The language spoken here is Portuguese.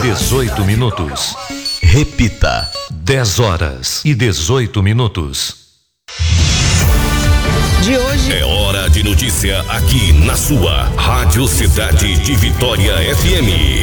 18 minutos. Repita. 10 horas e 18 minutos. De hoje é hora de notícia aqui na sua Rádio Cidade de Vitória FM.